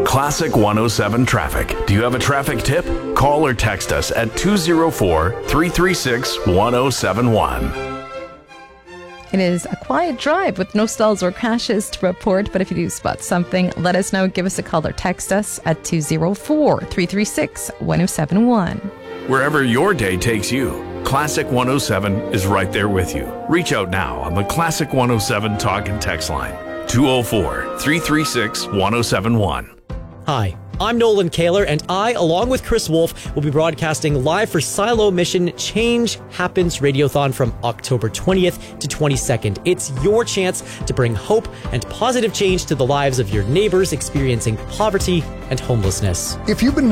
Classic 107 Traffic. Do you have a traffic tip? Call or text us at 204-336-1071. It is a quiet drive with no stalls or crashes to report, but if you do spot something, let us know. Give us a call or text us at 204-336-1071. Wherever your day takes you, Classic 107 is right there with you. Reach out now on the Classic 107 talk and text line, 204-336-1071. Hi, I'm Nolan Kaler, and I, along with Chris Wolf, will be broadcasting live for Silo Mission Change Happens Radiothon from October 20th to 22nd. It's your chance to bring hope and positive change to the lives of your neighbors experiencing poverty and homelessness. If you've been